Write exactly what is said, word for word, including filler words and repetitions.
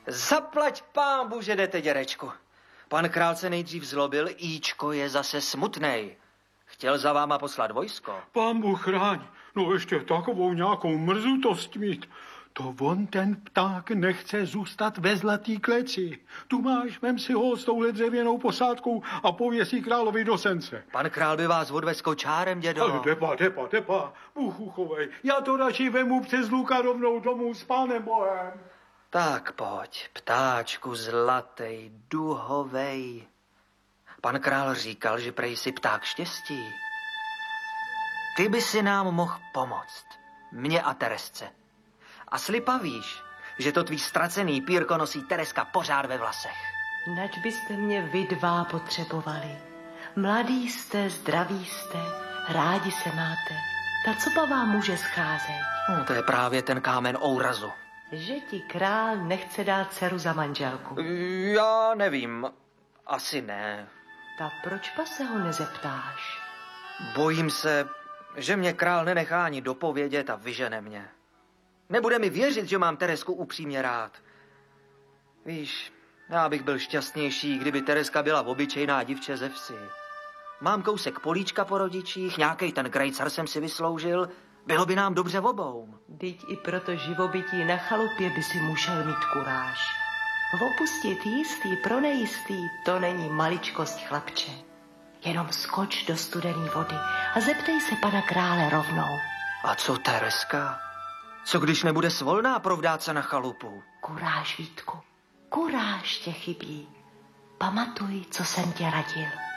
Zaplať pánbu, že jdete, dědečku. Pan král se nejdřív zlobil, Íčko je zase smutnej. Chtěl za váma poslat vojsko. Pán Bůh chráň, no ještě takovou nějakou mrzutost mít. To on ten pták nechce zůstat ve zlatý kleci. Tu máš, vem si ho s touhle dřevěnou posádkou a pověsí královi do sence. Pan král by vás odvez kočárem, dědo. Ale depa, depa, depa, Bůh uchovej. Já to radši vemu přes luka rovnou domů s pánem Bohem. Tak pojď, ptáčku zlatej, duhovej. Pan král říkal, že prej si pták štěstí. Ty by si nám mohl pomoct, mně a Teresce. A slipa víš, že to tvý ztracený pírko nosí Tereska pořád ve vlasech. Nač byste mě vy dva potřebovali. Mladý jste, zdraví jste, rádi se máte. Ta copa vám může scházet. No, to je právě ten kámen ourazu. Že ti král nechce dát dceru za manželku. Já nevím, asi ne. Ta proč pa se ho nezeptáš? Bojím se, že mě král nenechá ani dopovědět a vyžene mě. Nebude mi věřit, že mám Teresku upřímně rád. Víš, já bych byl šťastnější, kdyby Tereska byla obyčejná dívče ze vsi. Mám kousek políčka po rodičích, nějakej ten grejcar jsem si vysloužil, bylo by nám dobře obou. Vždyť i proto živobytí na chalupě by si musel mít kuráž. Opustit jistý pro nejistý, to není maličkost, chlapče. Jenom skoč do studené vody a zeptej se pana krále rovnou. A co Tereska? Co když nebude svolná provdát se na chalupu? Kuráž, Vítku, kuráž tě chybí. Pamatuj, co jsem tě radil.